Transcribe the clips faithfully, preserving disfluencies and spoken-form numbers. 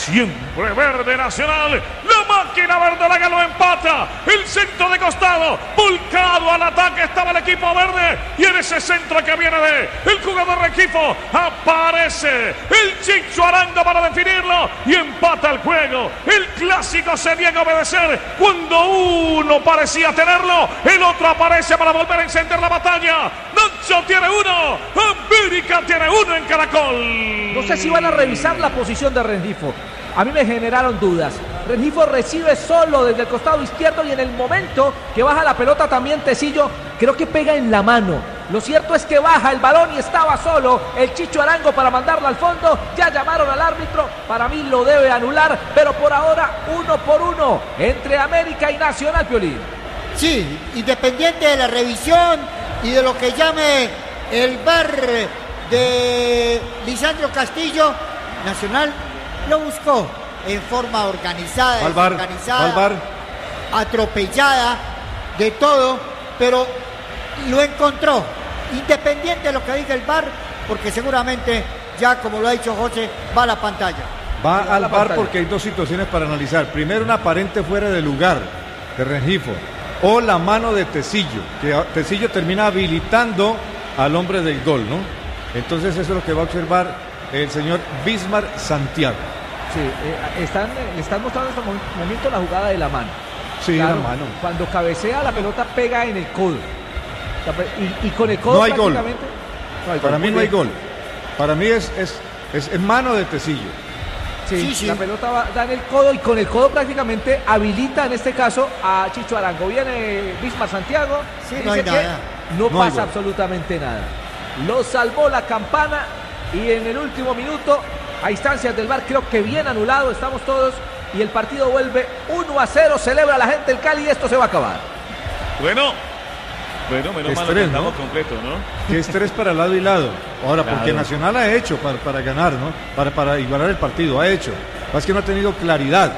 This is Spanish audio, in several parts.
siempre verde Nacional. La máquina verde la ganó, empata. El centro de costado, volcado al ataque estaba el equipo verde. Y en ese centro que viene de el jugador de equipo, aparece el Chicho Arango para definirlo. Y empata el juego. El clásico se niega a obedecer. Cuando uno parecía tenerlo, el otro aparece para volver a encender la batalla. Nacho tiene uno, América tiene uno en Caracol. No sé si van a revisar la posición de Rengifo. A mí me generaron dudas. Rengifo recibe solo desde el costado izquierdo y en el momento que baja la pelota también Tecillo, creo que pega en la mano. Lo cierto es que baja el balón y estaba solo el Chicho Arango para mandarla al fondo. Ya llamaron al árbitro, para mí lo debe anular, pero por ahora uno por uno entre América y Nacional, Piolín. Sí, independiente de la revisión y de lo que llame el V A R de Lisandro Castillo, Nacional lo buscó en forma organizada, desorganizada, atropellada, de todo, pero lo encontró, independiente de lo que diga el V A R, porque seguramente ya, como lo ha dicho José, va a la pantalla. Va al V A R porque hay dos situaciones para analizar. Primero, una aparente fuera de lugar de Rengifo, o la mano de Tecillo, que Tecillo termina habilitando al hombre del gol, ¿no? Entonces eso es lo que va a observar el señor Bismar Santiago. Sí, eh, están, le están mostrando en este momento la jugada de la mano. Sí, claro, la mano. Cuando cabecea la pelota pega en el codo. Y, y con el codo no hay gol. No hay Para gol. mí no hay gol. Para mí es, es, es, es mano de Tecillo. Sí, sí, sí. La pelota va, da en el codo y con el codo prácticamente habilita en este caso a Chicho Arango. Viene Bismar Santiago, sí, dice no hay que nada. no, no pasa absolutamente nada. Lo salvó la campana y en el último minuto, a instancias del V A R, creo que bien anulado, estamos todos y el partido vuelve uno a cero, celebra la gente del Cali y esto se va a acabar. Bueno, bueno, menos mal que estamos ¿no? completo, ¿no? Que es tres para lado y lado. Ahora, Claro. porque Nacional ha hecho para, para ganar, ¿no? Para, para igualar el partido, ha hecho. Es que no ha tenido claridad.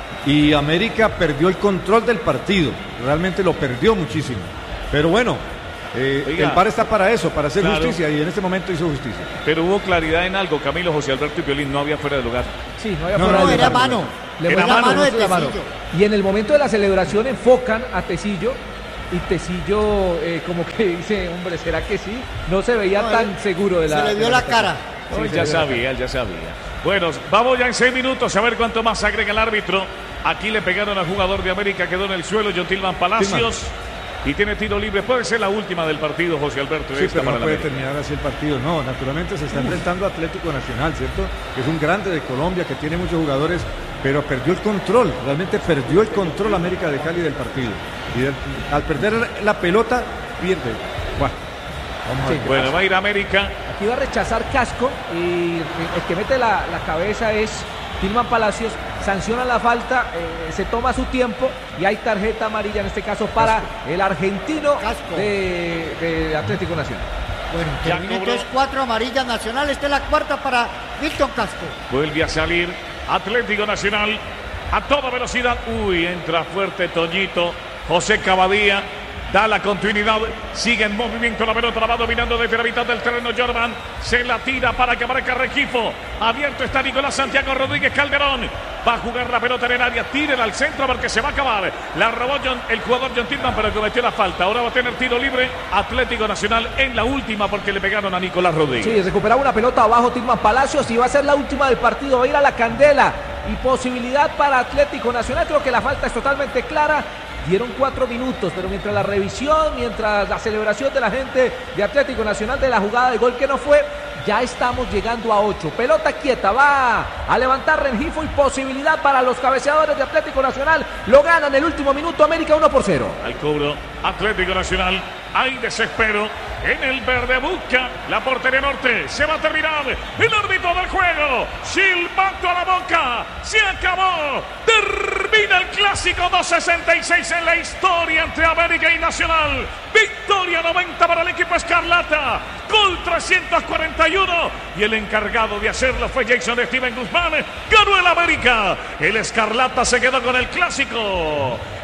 Y América perdió el control del partido. Realmente lo perdió muchísimo. Pero bueno, eh, el V A R está para eso, para hacer Claro. justicia. Y en este momento hizo justicia. Pero hubo claridad en algo, Camilo, José Alberto y Piolín, no había fuera de lugar. Sí, no había No, fuera No, de era lugar. mano. Le Era muestra mano de muestra la mano. Tecillo. Y en el momento de la celebración enfocan a Tecillo y Tecillo eh, como que dice, hombre, ¿será que sí? No se veía No, tan él- seguro de la... se le de vio la cara. Sí, Sí, ya sí, sabía, él ya sabía. Bueno, vamos ya en seis minutos a ver cuánto más agrega el árbitro. Aquí le pegaron al jugador de América, quedó en el suelo, Jontilman Palacios. Y tiene tiro libre, puede ser la última del partido, José Alberto. Sí, esta pero para no la puede América. terminar así el partido. No, naturalmente se está enfrentando a Atlético Nacional, ¿cierto? Que es un grande de Colombia, que tiene muchos jugadores, pero perdió el control. Realmente perdió el control América de Cali del partido. Y de- al perder la pelota, pierde. Buah, vamos a ver qué Bueno, pasa. va a ir América. Aquí va a rechazar Casco y el que mete la, la cabeza es Tilman Palacios, sanciona la falta, eh, se toma su tiempo y hay tarjeta amarilla en este caso para Casco. el argentino Casco. de, de Atlético Nacional. Bueno, Ya termina cobró. entonces cuatro amarillas Nacional. Esta es la cuarta para Milton Casco. Vuelve a salir Atlético Nacional a toda velocidad. Uy, entra fuerte Toñito. José Cavadía da la continuidad. Sigue en movimiento la pelota. La va dominando desde la mitad del terreno. Jordan se la tira para que marque Rengifo. Abierto está Nicolás Santiago Rodríguez Calderón. Va a jugar la pelota en el área. Tírela al centro porque se va a acabar. La robó John, el jugador John Tillman, pero cometió la falta. Ahora va a tener tiro libre Atlético Nacional en la última porque le pegaron a Nicolás Rodríguez. Sí, recuperaba una pelota abajo Tilman Palacios y va a ser la última del partido, va a ir a la candela y posibilidad para Atlético Nacional. Creo que la falta es totalmente clara. Dieron cuatro minutos, pero mientras la revisión, mientras la celebración de la gente de Atlético Nacional de la jugada de gol que no fue, ya estamos llegando a ocho. Pelota quieta, va a levantar Rengifo y posibilidad para los cabeceadores de Atlético Nacional. Lo ganan el último minuto, América uno por cero. Al cobro Atlético Nacional. Hay desespero en el verde. Busca la portería norte. Se va a terminar el árbitro del juego. Silbato a la boca. Se acabó. Termina el clásico. Dos sesenta y seis en la historia entre América y Nacional. Victoria noventa para el equipo Escarlata. Gol trescientos cuarenta y uno. Y el encargado de hacerlo fue Jason Steven Guzmán. Ganó el América. El Escarlata se quedó con el clásico.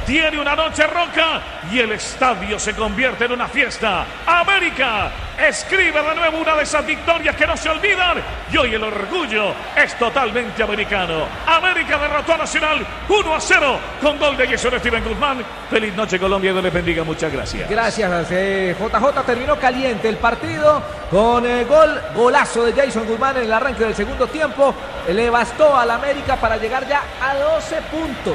tiene una noche roca y el estadio se convierte en una fiesta. América escribe de nuevo una de esas victorias que no se olvidan y hoy el orgullo es totalmente americano. América derrotó a Nacional uno a cero con gol de Jason Steven Guzmán. Feliz noche, Colombia, Dios les bendiga, muchas gracias. Gracias, eh, J J. Terminó caliente el partido con el gol, golazo de Jason Guzmán en el arranque del segundo tiempo. Le bastó al América para llegar ya a doce puntos.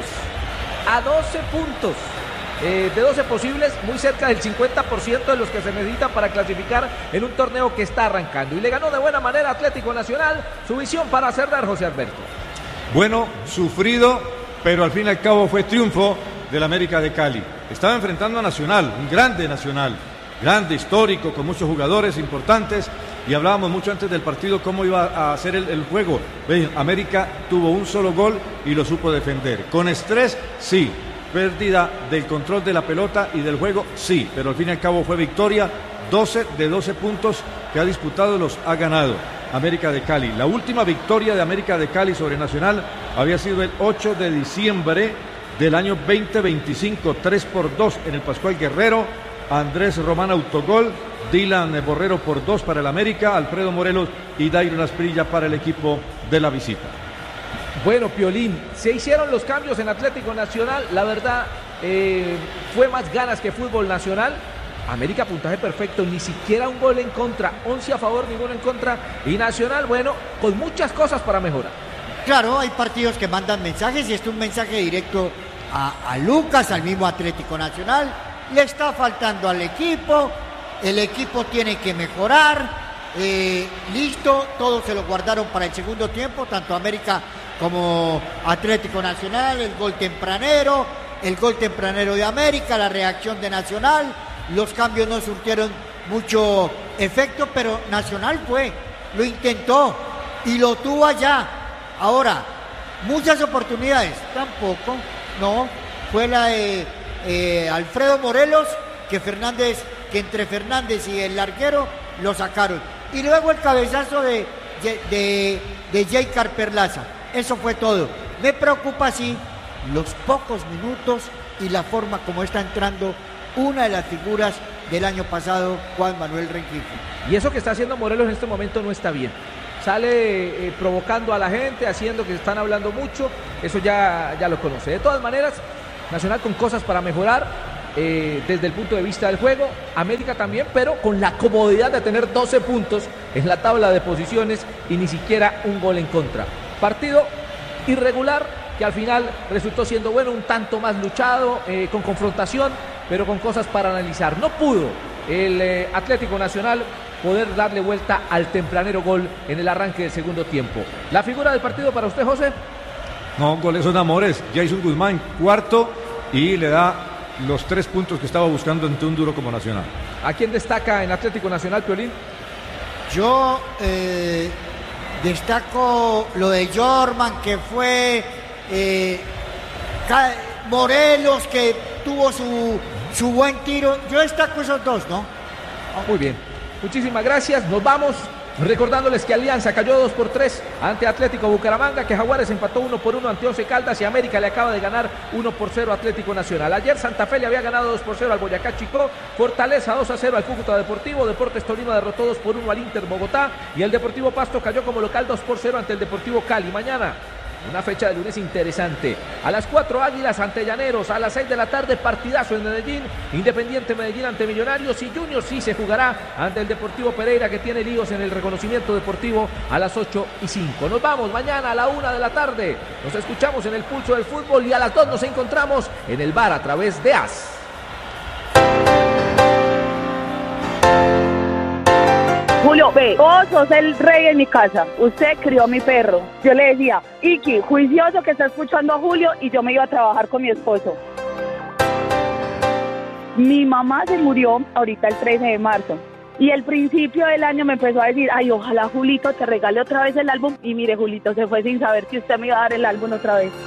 A doce puntos. Eh, de doce posibles, muy cerca del cincuenta por ciento de los que se necesitan para clasificar en un torneo que está arrancando. Y le ganó de buena manera Atlético Nacional. Su visión para cerrar, José Alberto. Bueno, sufrido, pero al fin y al cabo fue triunfo del América de Cali. Estaba enfrentando a Nacional, un grande Nacional, grande, histórico, con muchos jugadores importantes. Y hablábamos mucho antes del partido cómo iba a hacer el, el juego. ¿Ven? América tuvo un solo gol y lo supo defender. Con estrés, sí. Pérdida del control de la pelota y del juego, sí, pero al fin y al cabo fue victoria. doce de doce puntos que ha disputado los ha ganado América de Cali. La última victoria de América de Cali sobre Nacional había sido el ocho de diciembre del año veinte veinticinco, tres por dos en el Pascual Guerrero. Andrés Román autogol, Dylan Borrero por dos para el América, Alfredo Morelos y Dairon Asprilla para el equipo de la visita. Bueno, Piolín, se hicieron los cambios en Atlético Nacional, la verdad eh, fue más ganas que fútbol nacional. América puntaje perfecto, ni siquiera un gol en contra, once a favor, ninguno en contra. Y Nacional, bueno, con muchas cosas para mejorar. Claro, hay partidos que mandan mensajes y este es un mensaje directo a, a Lucas, al mismo Atlético Nacional. Le está faltando al equipo, el equipo tiene que mejorar. Eh, listo, todos se lo guardaron para el segundo tiempo, tanto América como Atlético Nacional, el gol tempranero, el gol tempranero de América, la reacción de Nacional, los cambios no surtieron mucho efecto, pero Nacional fue, lo intentó y lo tuvo allá. Ahora, muchas oportunidades, tampoco, no, fue la de eh, Alfredo Morelos, que Fernández, que entre Fernández y el larguero lo sacaron. Y luego el cabezazo de, de, de, de Jaycar Perlaza. Eso fue todo. Me preocupa, sí, los pocos minutos y la forma como está entrando una de las figuras del año pasado, Juan Manuel Rengifo. Y eso que está haciendo Morelos en este momento no está bien. Sale eh, provocando a la gente, haciendo que están hablando mucho. Eso ya, ya lo conoce. De todas maneras, Nacional con cosas para mejorar. Eh, desde el punto de vista del juego, América también, pero con la comodidad de tener doce puntos en la tabla de posiciones y ni siquiera un gol en contra. Partido irregular que al final resultó siendo bueno, un tanto más luchado, eh, con confrontación, pero con cosas para analizar. No pudo el eh, Atlético Nacional poder darle vuelta al tempranero gol en el arranque del segundo tiempo. ¿La figura del partido para usted, José? No, goles son amores. Jason Guzmán, cuarto, y le da los tres puntos que estaba buscando ante un duro como Nacional. ¿A quién destaca en Atlético Nacional, Piolín? Yo eh, destaco lo de Jorman, que fue eh, Morelos, que tuvo su, su buen tiro. Yo destaco esos dos, ¿no? Muy bien, muchísimas gracias, nos vamos. Recordándoles que Alianza cayó dos por tres ante Atlético Bucaramanga, que Jaguares empató uno por uno ante Once Caldas y América le acaba de ganar uno por cero a Atlético Nacional. Ayer Santa Fe le había ganado dos por cero al Boyacá Chicó, Fortaleza dos a cero al Cúcuta Deportivo, Deportes Tolima derrotó dos por uno al Inter Bogotá y el Deportivo Pasto cayó como local dos por cero ante el Deportivo Cali. Mañana una fecha de lunes interesante. A las cuatro Águilas ante Llaneros, a las seis de la tarde partidazo en Medellín, Independiente Medellín ante Millonarios y Junior sí se jugará ante el Deportivo Pereira, que tiene líos en el reconocimiento deportivo, a las ocho y cinco. Nos vamos mañana a la una de la tarde. Nos escuchamos en el Pulso del Fútbol y a las dos nos encontramos en el bar a través de A S. Julio, ve, vos sos el rey en mi casa, usted crió a mi perro. Yo le decía, Iki, juicioso que está escuchando a Julio, y yo me iba a trabajar con mi esposo. Mi mamá se murió ahorita el trece de marzo. Y el principio del año me empezó a decir, ay, ojalá Julito te regale otra vez el álbum. Y mire, Julito se fue sin saber que usted me iba a dar el álbum otra vez.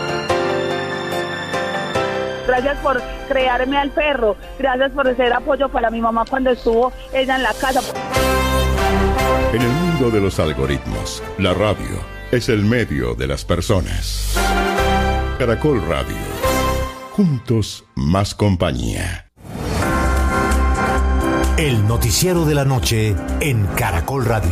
Gracias por crearme al perro, gracias por ser apoyo para mi mamá cuando estuvo ella en la casa. En el mundo de los algoritmos, la radio es el medio de las personas. Caracol Radio. juntos más compañía. El noticiero de la noche en Caracol Radio.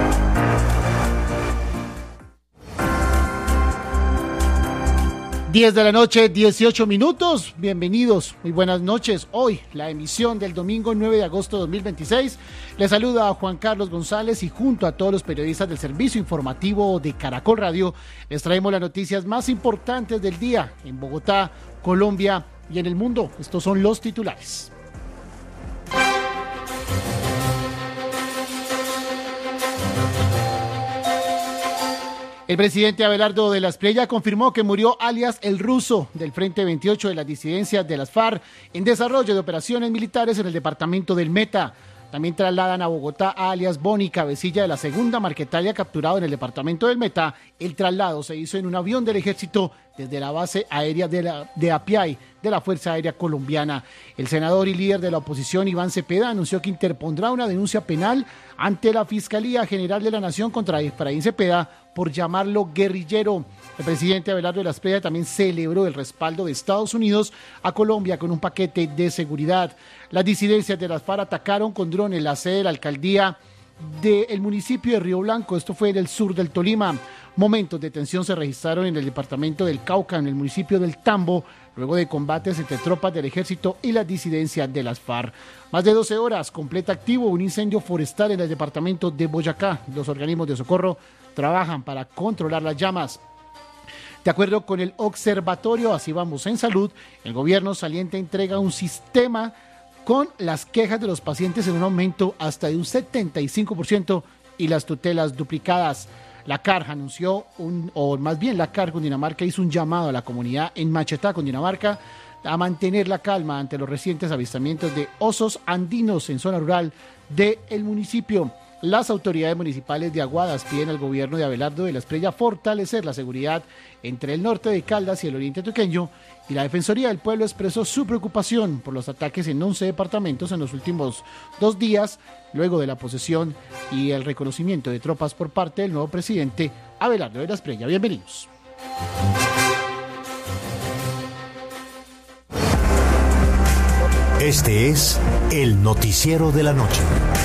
diez de la noche, dieciocho minutos. Bienvenidos, muy buenas noches. Hoy, la emisión del domingo nueve de agosto de dos mil veintiséis. Les saluda a Juan Carlos González y junto a todos los periodistas del servicio informativo de Caracol Radio, les traemos las noticias más importantes del día en Bogotá, Colombia y en el mundo. Estos son los titulares. El presidente Abelardo de la Espriella confirmó que murió alias El Ruso del Frente veintiocho de las disidencias de las FARC en desarrollo de operaciones militares en el departamento del Meta. También trasladan a Bogotá a alias Boni, cabecilla de la segunda Marquetalia capturado en el departamento del Meta. El traslado se hizo en un avión del ejército desde la base aérea de, la, de Apiay, de la Fuerza Aérea Colombiana. El senador y líder de la oposición, Iván Cepeda, anunció que interpondrá una denuncia penal ante la Fiscalía General de la Nación contra Efraín Cepeda por llamarlo guerrillero. El presidente Abelardo de la Espriella también celebró el respaldo de Estados Unidos a Colombia con un paquete de seguridad. Las disidencias de las FARC atacaron con drones la sede de la alcaldía del municipio de Río Blanco, esto fue en el sur del Tolima. Momentos de tensión se registraron en el departamento del Cauca, en el municipio del Tambo, luego de combates entre tropas del ejército y las disidencias de las FARC. Más de doce horas, completa activo un incendio forestal en el departamento de Boyacá. Los organismos de socorro trabajan para controlar las llamas. De acuerdo con el observatorio Así Vamos en Salud, el gobierno saliente entrega un sistema con las quejas de los pacientes en un aumento hasta de un setenta y cinco por ciento y las tutelas duplicadas. La C A R anunció, un, o más bien la C A R Cundinamarca hizo un llamado a la comunidad en Machetá, Cundinamarca, a mantener la calma ante los recientes avistamientos de osos andinos en zona rural del municipio. Las autoridades municipales de Aguadas piden al gobierno de Abelardo de la Espriella fortalecer la seguridad entre el norte de Caldas y el oriente antioqueño, y la Defensoría del Pueblo expresó su preocupación por los ataques en once departamentos en los últimos dos días, luego de la posesión y el reconocimiento de tropas por parte del nuevo presidente Abelardo de la Espriella. Bienvenidos. Este es el noticiero de la noche.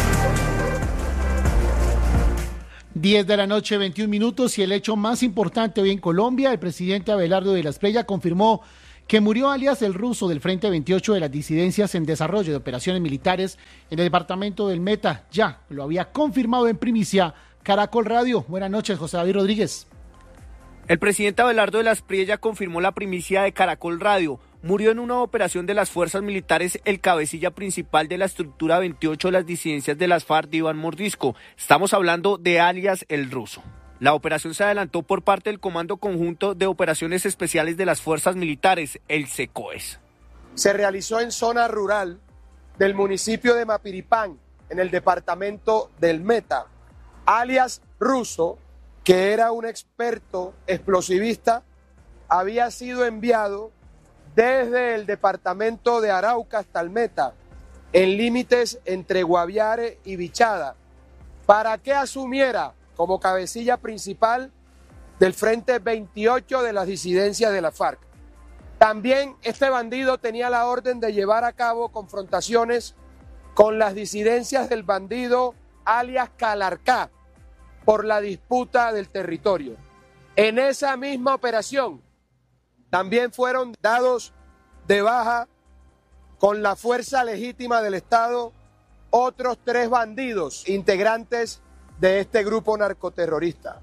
diez de la noche, veintiún minutos, y el hecho más importante hoy en Colombia, el presidente Abelardo de la Espriella confirmó que murió alias El Ruso del Frente veintiocho de las disidencias en desarrollo de operaciones militares en el departamento del Meta. Ya lo había confirmado en primicia Caracol Radio. Buenas noches, José David Rodríguez. El presidente Abelardo de la Espriella confirmó la primicia de Caracol Radio. Murió en una operación de las fuerzas militares el cabecilla principal de la estructura veintiocho de las disidencias de las FARC, Iván Mordisco. Estamos hablando de alias El Ruso. La operación se adelantó por parte del Comando Conjunto de Operaciones Especiales de las Fuerzas Militares, el SECOES. Se realizó en zona rural del municipio de Mapiripán, en el departamento del Meta. Alias Ruso, que era un experto explosivista, había sido enviado desde el departamento de Arauca hasta el Meta, en límites entre Guaviare y Bichada, para que asumiera como cabecilla principal del Frente veintiocho de las disidencias de la FARC. También este bandido tenía la orden de llevar a cabo confrontaciones con las disidencias del bandido alias Calarcá por la disputa del territorio. En esa misma operación también fueron dados de baja con la fuerza legítima del Estado otros tres bandidos integrantes de este grupo narcoterrorista.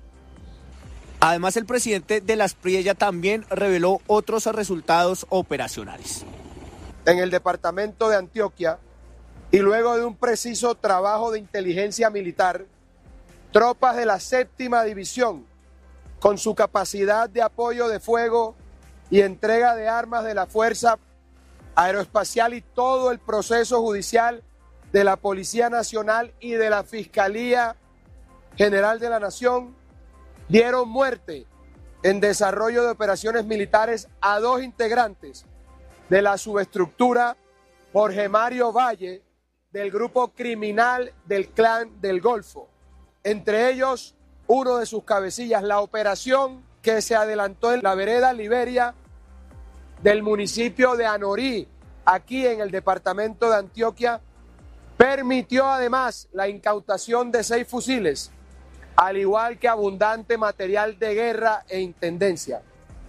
Además, el presidente de la Espriella también reveló otros resultados operacionales. En el departamento de Antioquia, y luego de un preciso trabajo de inteligencia militar, tropas de la séptima división, con su capacidad de apoyo de fuego y entrega de armas de la Fuerza Aeroespacial y todo el proceso judicial de la Policía Nacional y de la Fiscalía General de la Nación, dieron muerte en desarrollo de operaciones militares a dos integrantes de la subestructura Jorge Mario Valle del grupo criminal del Clan del Golfo. Entre ellos, uno de sus cabecillas. La operación que se adelantó en la vereda Liberia del municipio de Anorí, aquí en el departamento de Antioquia, permitió además la incautación de seis fusiles, al igual que abundante material de guerra e intendencia.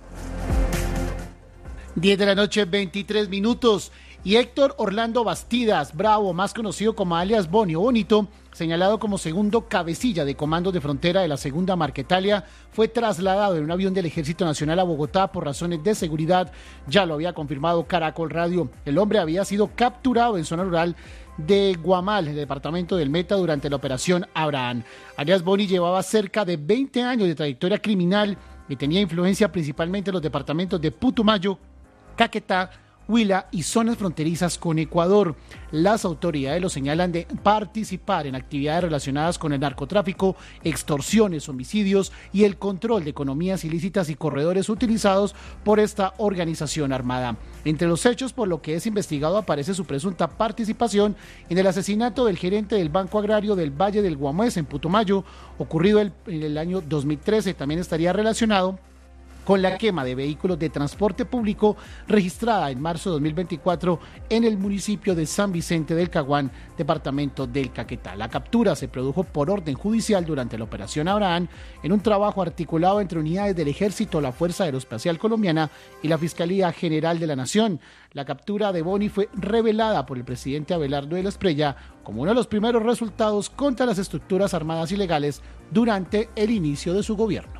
diez de la noche, veintitrés minutos. Y Héctor Orlando Bastidas Bravo, más conocido como alias Boni o Bonito, señalado como segundo cabecilla de comando de frontera de la segunda Marquetalia, fue trasladado en un avión del Ejército Nacional a Bogotá por razones de seguridad. Ya lo había confirmado Caracol Radio. El hombre había sido capturado en zona rural de Guamal, en el departamento del Meta, durante la operación Abraham. Alias Boni llevaba cerca de veinte años de trayectoria criminal y tenía influencia principalmente en los departamentos de Putumayo, Caquetá, Huila y zonas fronterizas con Ecuador. Las autoridades lo señalan de participar en actividades relacionadas con el narcotráfico, extorsiones, homicidios y el control de economías ilícitas y corredores utilizados por esta organización armada. Entre los hechos por lo que es investigado aparece su presunta participación en el asesinato del gerente del Banco Agrario del Valle del Guamués en Putumayo, ocurrido el, en el año dos mil trece. También estaría relacionado con la quema de vehículos de transporte público registrada en marzo de dos mil veinticuatro en el municipio de San Vicente del Caguán, departamento del Caquetá. La captura se produjo por orden judicial durante la operación Abraham, en un trabajo articulado entre unidades del Ejército, la Fuerza Aeroespacial Colombiana y la Fiscalía General de la Nación. La captura de Boni fue revelada por el presidente Abelardo de la Espriella como uno de los primeros resultados contra las estructuras armadas ilegales durante el inicio de su gobierno.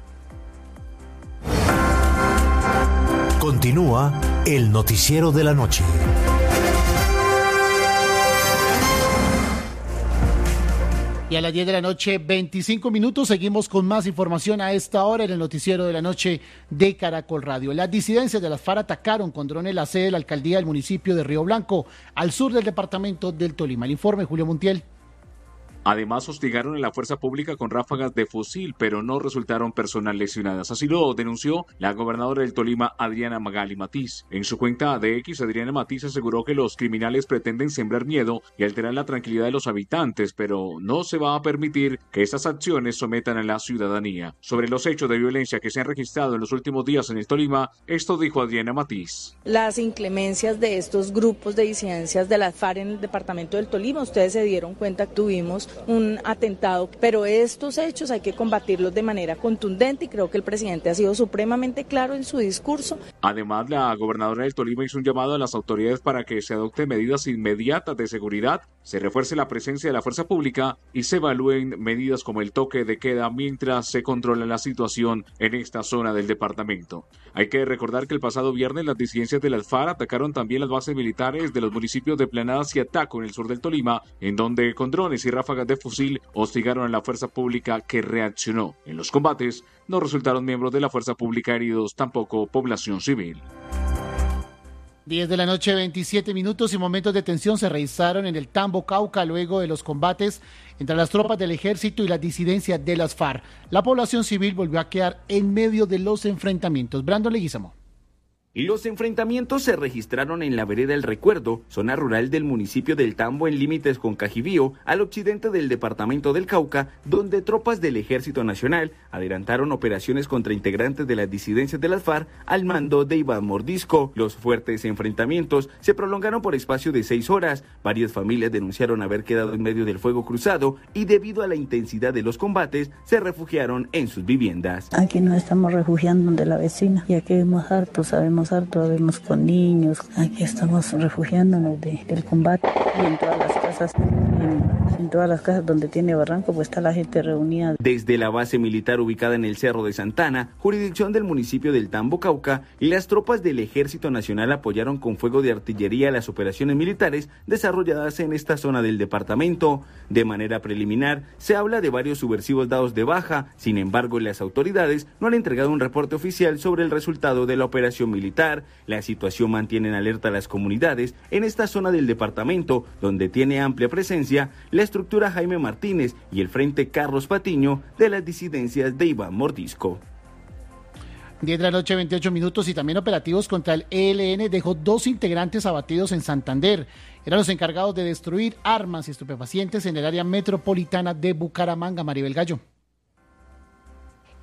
Continúa el noticiero de la noche. Y a las diez de la noche, veinticinco minutos, seguimos con más información a esta hora en el noticiero de la noche de Caracol Radio. Las disidencias de las FARC atacaron con drones la sede de la alcaldía del municipio de Río Blanco, al sur del departamento del Tolima. El informe, Julio Montiel. Además, hostigaron a la fuerza pública con ráfagas de fusil, pero no resultaron personas lesionadas. Así lo denunció la gobernadora del Tolima, Adriana Magali Matiz. En su cuenta de X, Adriana Matiz aseguró que los criminales pretenden sembrar miedo y alterar la tranquilidad de los habitantes, pero no se va a permitir que estas acciones sometan a la ciudadanía. Sobre los hechos de violencia que se han registrado en los últimos días en el Tolima, esto dijo Adriana Matiz. Las inclemencias de estos grupos de disidencias de las FARC en el departamento del Tolima, ustedes se dieron cuenta que tuvimos un atentado, pero estos hechos hay que combatirlos de manera contundente y creo que el presidente ha sido supremamente claro en su discurso. Además, la gobernadora del Tolima hizo un llamado a las autoridades para que se adopten medidas inmediatas de seguridad, se refuerce la presencia de la fuerza pública y se evalúen medidas como el toque de queda mientras se controla la situación en esta zona del departamento. Hay que recordar que el pasado viernes las disidencias de las FARC atacaron también las bases militares de los municipios de Planadas y Ataco en el sur del Tolima, en donde con drones y ráfagas de fusil hostigaron a la fuerza pública, que reaccionó. En los combates no resultaron miembros de la fuerza pública heridos, tampoco población civil. diez de la noche, veintisiete minutos, y momentos de tensión se registraron en el Tambo, Cauca, luego de los combates entre las tropas del ejército y las disidencias de las FARC. La población civil volvió a quedar en medio de los enfrentamientos. Brandon Leguizamo. Los enfrentamientos se registraron en la vereda El Recuerdo, zona rural del municipio del Tambo en límites con Cajibío, al occidente del departamento del Cauca, donde tropas del Ejército Nacional adelantaron operaciones contra integrantes de las disidencias de las FARC al mando de Iván Mordisco. Los fuertes enfrentamientos se prolongaron por espacio de seis horas. Varias familias denunciaron haber quedado en medio del fuego cruzado y debido a la intensidad de los combates se refugiaron en sus viviendas. Aquí nos estamos refugiando donde la vecina, ya que vemos harto, sabemos harto, vemos con niños, aquí estamos refugiándonos de, del combate y en todas las casas, en, en todas las casas donde tiene barranco, pues está la gente reunida. Desde la base militar ubicada en el Cerro de Santana, jurisdicción del municipio del Tambo, Cauca, las tropas del Ejército Nacional apoyaron con fuego de artillería las operaciones militares desarrolladas en esta zona del departamento. De manera preliminar, se habla de varios subversivos dados de baja, sin embargo, las autoridades no han entregado un reporte oficial sobre el resultado de la operación militar. La situación mantiene en alerta a las comunidades en esta zona del departamento, donde tiene amplia presencia la estructura Jaime Martínez y el Frente Carlos Patiño de las disidencias de Iván Mordisco. diez de la noche, veintiocho minutos, y también operativos contra el E L N dejó dos integrantes abatidos en Santander. Eran los encargados de destruir armas y estupefacientes en el área metropolitana de Bucaramanga. Maribel Gallo.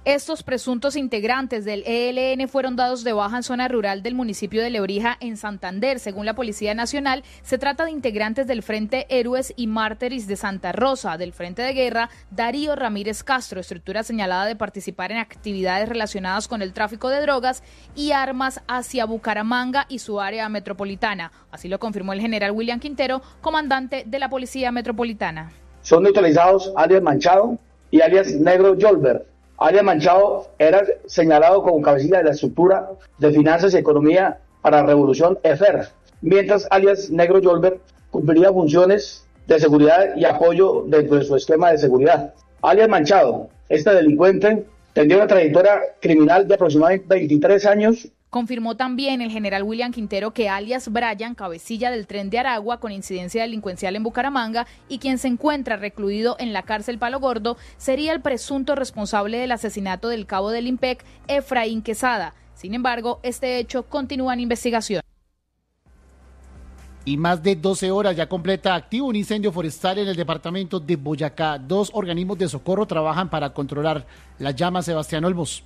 Estos presuntos integrantes del E L N fueron dados de baja en zona rural del municipio de Lebrija, en Santander. Según la Policía Nacional, se trata de integrantes del Frente Héroes y Mártires de Santa Rosa, del Frente de Guerra Darío Ramírez Castro, estructura señalada de participar en actividades relacionadas con el tráfico de drogas y armas hacia Bucaramanga y su área metropolitana. Así lo confirmó el general William Quintero, comandante de la Policía Metropolitana. Son neutralizados alias Manchado y alias Negro Yolver. Alias Manchado era señalado como cabecilla de la estructura de finanzas y economía para la revolución E F E R, mientras alias Negro Yolver cumpliría funciones de seguridad y apoyo dentro de su esquema de seguridad. Alias Manchado, este delincuente, tendría una trayectoria criminal de aproximadamente veintitrés años. Confirmó también el general William Quintero que alias Brian, cabecilla del Tren de Aragua con incidencia delincuencial en Bucaramanga y quien se encuentra recluido en la cárcel Palo Gordo, sería el presunto responsable del asesinato del cabo del IMPEC, Efraín Quesada. Sin embargo, este hecho continúa en investigación. Y más de doce horas ya completa activo un incendio forestal en el departamento de Boyacá. Dos organismos de socorro trabajan para controlar las llamas. Sebastián Olmos.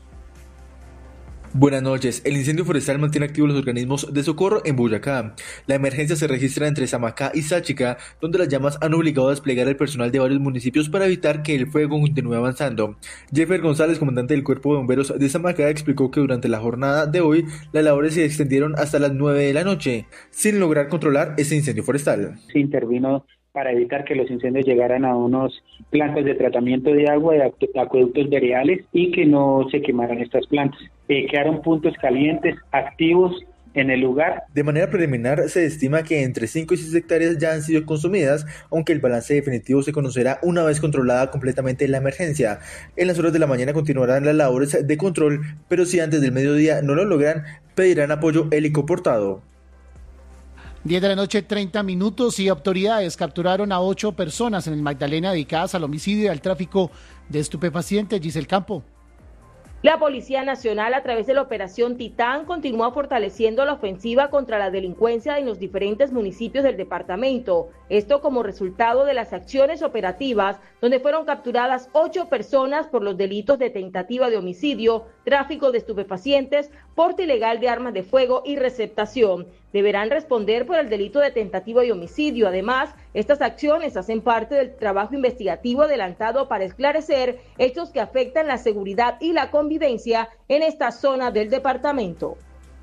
Buenas noches. El incendio forestal mantiene activos los organismos de socorro en Boyacá. La emergencia se registra entre Samacá y Sáchica, donde las llamas han obligado a desplegar el personal de varios municipios para evitar que el fuego continúe avanzando. Jeffer González, comandante del Cuerpo de Bomberos de Samacá, explicó que durante la jornada de hoy las labores se extendieron hasta las nueve de la noche, sin lograr controlar ese incendio forestal. Se intervino para evitar que los incendios llegaran a unos plantas de tratamiento de agua, de acueductos veredales y que no se quemaran estas plantas. Eh, quedaron puntos calientes activos en el lugar. De manera preliminar se estima que entre cinco y seis hectáreas ya han sido consumidas, aunque el balance definitivo se conocerá una vez controlada completamente la emergencia. En las horas de la mañana continuarán las labores de control, pero si antes del mediodía no lo logran, pedirán apoyo helicoportado. diez de la noche, treinta minutos, y autoridades capturaron a ocho personas en el Magdalena dedicadas al homicidio y al tráfico de estupefacientes. Giselle Campo. La Policía Nacional, a través de la Operación Titán, continúa fortaleciendo la ofensiva contra la delincuencia en los diferentes municipios del departamento. Esto como resultado de las acciones operativas, donde fueron capturadas ocho personas por los delitos de tentativa de homicidio, tráfico de estupefacientes, porte ilegal de armas de fuego y receptación. Deberán responder por el delito de tentativa de homicidio. Además, estas acciones hacen parte del trabajo investigativo adelantado para esclarecer hechos que afectan la seguridad y la convivencia en esta zona del departamento.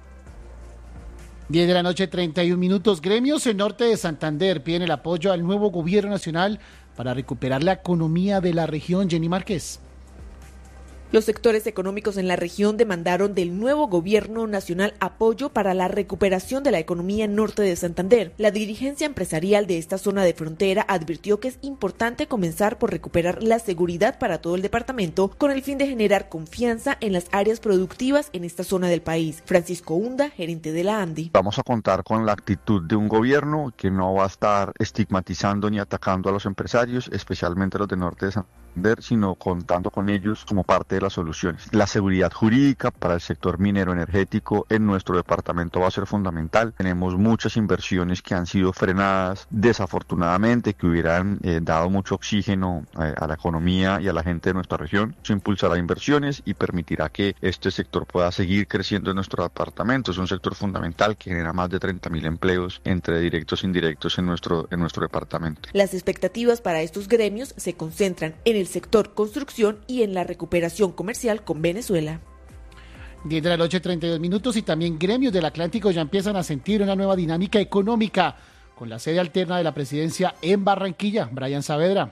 diez de la noche, treinta y un minutos. Gremios en Norte de Santander piden el apoyo al nuevo gobierno nacional para recuperar la economía de la región. Jenny Márquez. Los sectores económicos en la región demandaron del nuevo gobierno nacional apoyo para la recuperación de la economía norte de Santander. La dirigencia empresarial de esta zona de frontera advirtió que es importante comenzar por recuperar la seguridad para todo el departamento con el fin de generar confianza en las áreas productivas en esta zona del país. Francisco Hunda, gerente de la ANDI. Vamos a contar con la actitud de un gobierno que no va a estar estigmatizando ni atacando a los empresarios, especialmente a los de norte de Santander, sino contando con ellos como parte de las soluciones. La seguridad jurídica para el sector minero energético en nuestro departamento va a ser fundamental. Tenemos muchas inversiones que han sido frenadas desafortunadamente, que hubieran eh, dado mucho oxígeno eh, a la economía y a la gente de nuestra región. Eso impulsará inversiones y permitirá que este sector pueda seguir creciendo en nuestro departamento. Es un sector fundamental que genera más de treinta mil empleos entre directos e indirectos en nuestro, en nuestro departamento. Las expectativas para estos gremios se concentran en el sector construcción y en la recuperación comercial con Venezuela. diez de la noche, treinta y dos minutos, y también gremios del Atlántico ya empiezan a sentir una nueva dinámica económica con la sede alterna de la presidencia en Barranquilla. Brian Saavedra.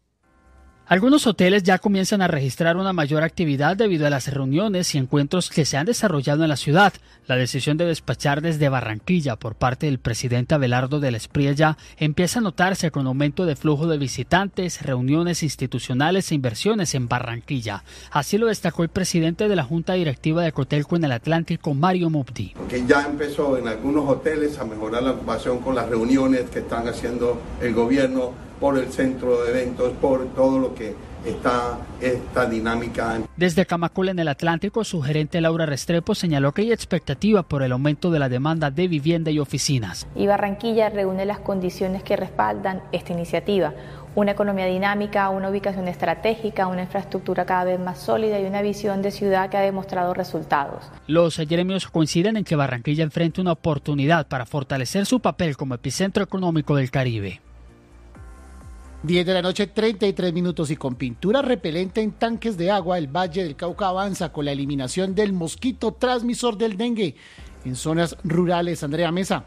Algunos hoteles ya comienzan a registrar una mayor actividad debido a las reuniones y encuentros que se han desarrollado en la ciudad. La decisión de despachar desde Barranquilla por parte del presidente Abelardo de la Espriella empieza a notarse con aumento de flujo de visitantes, reuniones institucionales e inversiones en Barranquilla. Así lo destacó el presidente de la Junta Directiva de Cotelco en el Atlántico, Mario Mubdi. Que ya empezó en algunos hoteles a mejorar la ocupación con las reuniones que están haciendo el gobierno, por el centro de eventos, por todo lo que está esta dinámica. Desde Camacol en el Atlántico, su gerente Laura Restrepo señaló que hay expectativa por el aumento de la demanda de vivienda y oficinas. Y Barranquilla reúne las condiciones que respaldan esta iniciativa. una economía dinámica, una ubicación estratégica, una infraestructura cada vez más sólida y una visión de ciudad que ha demostrado resultados. Los gremios coinciden en que Barranquilla enfrenta una oportunidad para fortalecer su papel como epicentro económico del Caribe. diez de la noche, treinta y tres minutos, y con pintura repelente en tanques de agua, el Valle del Cauca avanza con la eliminación del mosquito transmisor del dengue en zonas rurales. Andrea Mesa.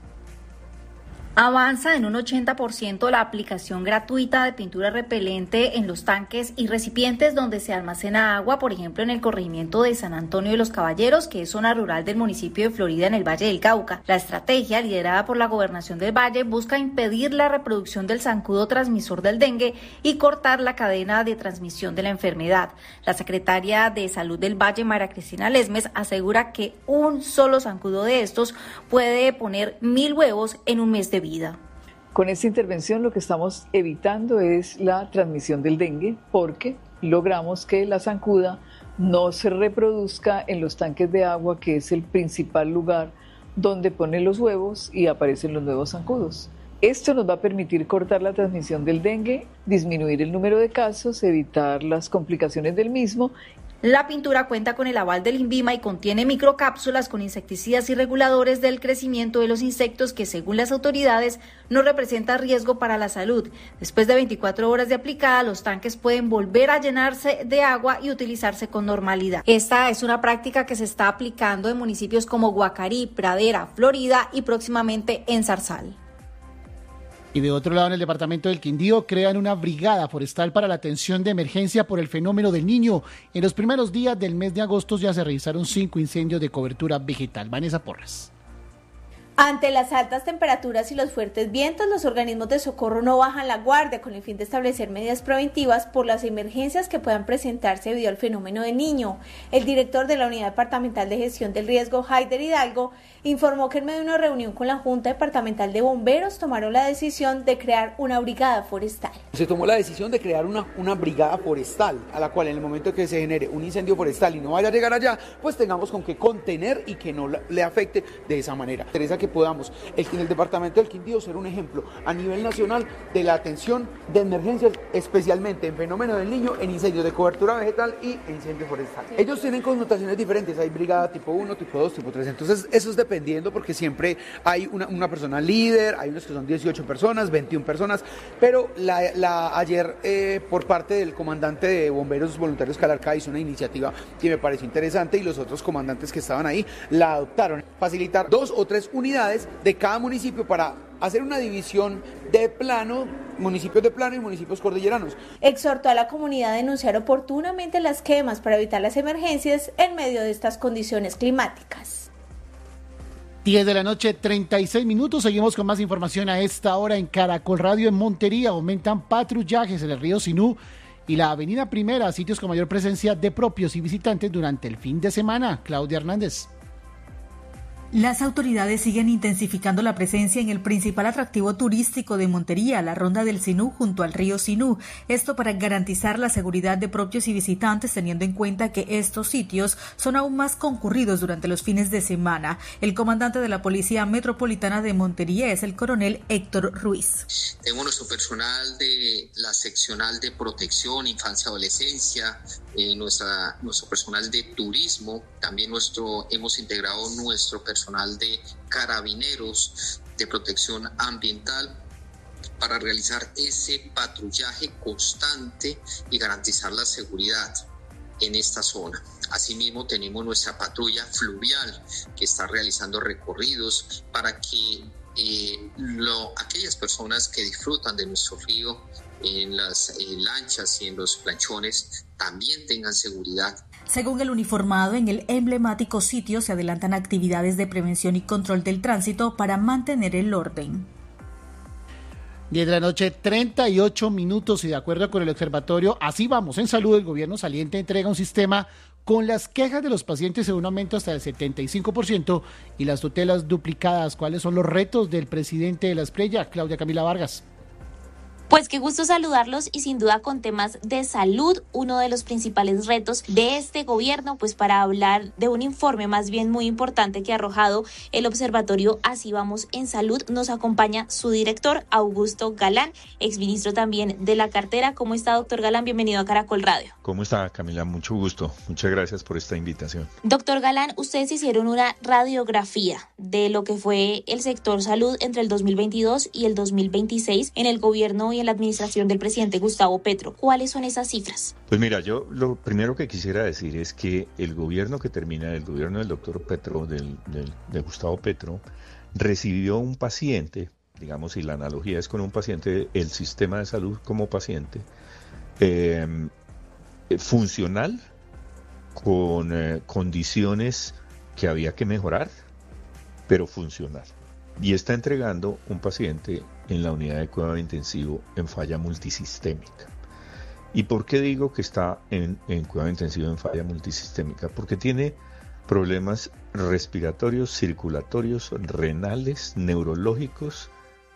Avanza en un ochenta por ciento la aplicación gratuita de pintura repelente en los tanques y recipientes donde se almacena agua, por ejemplo en el corregimiento de San Antonio de los Caballeros, que es zona rural del municipio de Florida en el Valle del Cauca. La estrategia, liderada por la Gobernación del Valle, busca impedir la reproducción del zancudo transmisor del dengue y cortar la cadena de transmisión de la enfermedad. La secretaria de Salud del Valle, María Cristina Lesmes, asegura que un solo zancudo de estos puede poner mil huevos en un mes de vida. Con esta intervención lo que estamos evitando es la transmisión del dengue, porque logramos que la zancuda no se reproduzca en los tanques de agua, que es el principal lugar donde ponen los huevos y aparecen los nuevos zancudos. Esto nos va a permitir cortar la transmisión del dengue, disminuir el número de casos, evitar las complicaciones del mismo. La pintura cuenta con el aval del INVIMA y contiene microcápsulas con insecticidas y reguladores del crecimiento de los insectos que, según las autoridades, no representa riesgo para la salud. Después de veinticuatro horas de aplicada, los tanques pueden volver a llenarse de agua y utilizarse con normalidad. Esta es una práctica que se está aplicando en municipios como Guacarí, Pradera, Florida y próximamente en Zarzal. Y de otro lado, en el departamento del Quindío, crean una brigada forestal para la atención de emergencia por el fenómeno del Niño. En los primeros días del mes de agosto ya se registraron cinco incendios de cobertura vegetal. Vanessa Porras. Ante las altas temperaturas y los fuertes vientos, los organismos de socorro no bajan la guardia con el fin de establecer medidas preventivas por las emergencias que puedan presentarse debido al fenómeno del Niño. El director de la Unidad Departamental de Gestión del Riesgo, Haider Hidalgo, informó que en medio de una reunión con la Junta Departamental de Bomberos tomaron la decisión de crear una brigada forestal. Se tomó la decisión de crear una, una brigada forestal, a la cual en el momento que se genere un incendio forestal y no vaya a llegar allá, pues tengamos con qué contener y que no le afecte de esa manera. Interesa que podamos en el departamento del Quindío ser un ejemplo a nivel nacional de la atención de emergencias, especialmente en fenómeno del Niño, en incendios de cobertura vegetal y en incendios forestales. Ellos tienen connotaciones diferentes, hay brigada tipo uno, tipo dos, tipo tres, entonces eso es dependiendo porque siempre hay una, una persona líder, hay unos que son dieciocho personas, veintiuna personas, pero la, la, ayer eh, por parte del comandante de Bomberos Voluntarios Calarcá hizo una iniciativa que me pareció interesante y los otros comandantes que estaban ahí la adoptaron, facilitar dos o tres unidades de cada municipio para hacer una división de plano, municipios de plano y municipios cordilleranos. Exhortó a la comunidad a denunciar oportunamente las quemas para evitar las emergencias en medio de estas condiciones climáticas. diez de la noche, treinta y seis minutos. Seguimos con más información a esta hora en Caracol Radio. En Montería aumentan patrullajes en el río Sinú y la avenida Primera, sitios con mayor presencia de propios y visitantes durante el fin de semana. Claudia Hernández. Las autoridades siguen intensificando la presencia en el principal atractivo turístico de Montería, la Ronda del Sinú, junto al río Sinú. Esto para garantizar la seguridad de propios y visitantes, teniendo en cuenta que estos sitios son aún más concurridos durante los fines de semana. El comandante de la Policía Metropolitana de Montería es el coronel Héctor Ruiz. Tenemos nuestro personal de la seccional de protección, infancia, adolescencia, eh, nuestra, nuestro personal de turismo, también nuestro, hemos integrado nuestro personal personal de carabineros de protección ambiental para realizar ese patrullaje constante y garantizar la seguridad en esta zona. Asimismo tenemos nuestra patrulla fluvial que está realizando recorridos para que eh, lo, aquellas personas que disfrutan de nuestro río en las eh, lanchas y en los planchones también tengan seguridad. Según el uniformado, en el emblemático sitio se adelantan actividades de prevención y control del tránsito para mantener el orden. diez de la noche, treinta y ocho minutos, y de acuerdo con el observatorio Así Vamos en Salud, el gobierno saliente entrega un sistema con las quejas de los pacientes en un aumento hasta el setenta y cinco por ciento y las tutelas duplicadas. ¿Cuáles son los retos del presidente de la Esprella, Claudia Camila Vargas? Pues qué gusto saludarlos y sin duda con temas de salud, uno de los principales retos de este gobierno, pues para hablar de un informe más bien muy importante que ha arrojado el observatorio Así Vamos en Salud, nos acompaña su director, Augusto Galán, exministro también de la cartera. ¿Cómo está, doctor Galán? Bienvenido a Caracol Radio. ¿Cómo está, Camila? Mucho gusto. Muchas gracias por esta invitación. Doctor Galán, ustedes hicieron una radiografía de lo que fue el sector salud entre el dos mil veintidós y el dos mil veintiséis en el gobierno y en la administración del presidente Gustavo Petro. ¿Cuáles son esas cifras? Pues mira, yo lo primero que quisiera decir es que el gobierno que termina, el gobierno del doctor Petro, del, del, de Gustavo Petro, recibió un paciente, digamos, y la analogía es con un paciente, el sistema de salud como paciente, eh, funcional, con eh, condiciones que había que mejorar, pero funcional. Y está entregando un paciente en la unidad de cuidado intensivo en falla multisistémica. ¿Y por qué digo que está en, en cuidado intensivo en falla multisistémica? Porque tiene problemas respiratorios, circulatorios, renales, neurológicos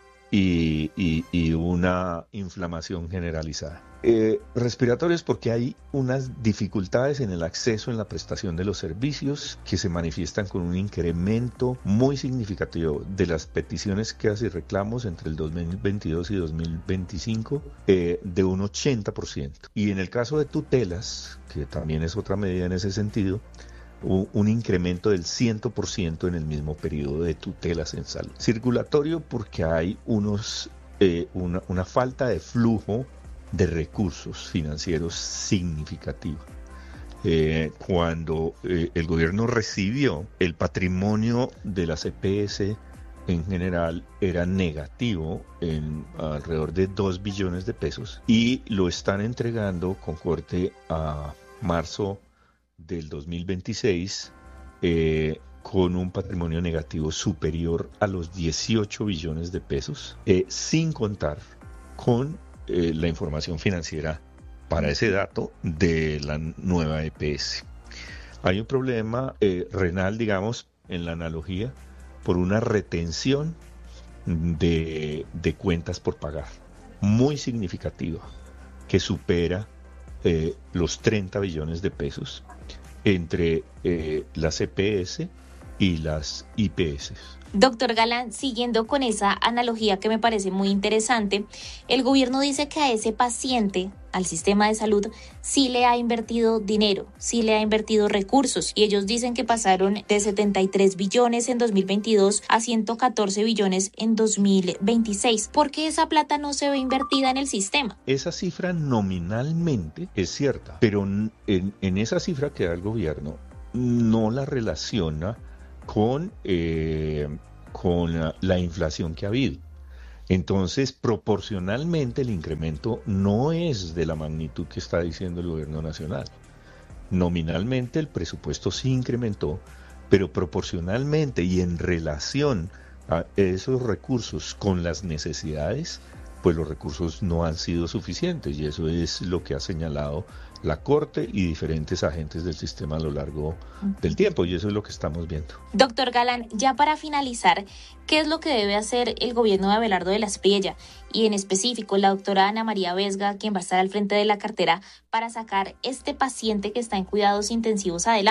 y, y, y una inflamación generalizada. Eh, respiratorios porque hay unas dificultades en el acceso en la prestación de los servicios que se manifiestan con un incremento muy significativo de las peticiones, quejas y reclamos entre el dos mil veintidós y dos mil veinticinco eh, de un ochenta por ciento. Y en el caso de tutelas, que también es otra medida en ese sentido, un incremento del cien por ciento en el mismo periodo de tutelas en salud. Circulatorio porque hay unos eh, una, una falta de flujo de recursos financieros significativa. Eh, cuando eh, el gobierno recibió, el patrimonio de las E P S en general era negativo en alrededor de dos billones de pesos y lo están entregando con corte a marzo del dos mil veintiséis eh, con un patrimonio negativo superior a los dieciocho billones de pesos, eh, sin contar con eh, la información financiera para ese dato de la nueva E P S. Hay un problema eh, renal, digamos, en la analogía, por una retención de, de cuentas por pagar muy significativa, que supera eh, los treinta billones de pesos entre eh, las E P S y las I P S. Doctor Galán, siguiendo con esa analogía que me parece muy interesante, el gobierno dice que a ese paciente, al sistema de salud, sí le ha invertido dinero, sí le ha invertido recursos, y ellos dicen que pasaron de setenta y tres billones en dos mil veintidós a ciento catorce billones en dos mil veintiséis. ¿Por qué esa plata no se ve invertida en el sistema? Esa cifra nominalmente es cierta, pero en, en esa cifra que da el gobierno no la relaciona con, eh, con la, la inflación que ha habido. Entonces, proporcionalmente el incremento no es de la magnitud que está diciendo el gobierno nacional. Nominalmente el presupuesto sí incrementó, pero proporcionalmente y en relación a esos recursos con las necesidades, pues los recursos no han sido suficientes, y eso es lo que ha señalado la Corte y diferentes agentes del sistema a lo largo del tiempo, y eso es lo que estamos viendo. Doctor Galán, ya para finalizar, ¿qué es lo que debe hacer el gobierno de Abelardo de la Espriella y en específico la doctora Ana María Vesga, quien va a estar al frente de la cartera, para sacar este paciente que está en cuidados intensivos adelante?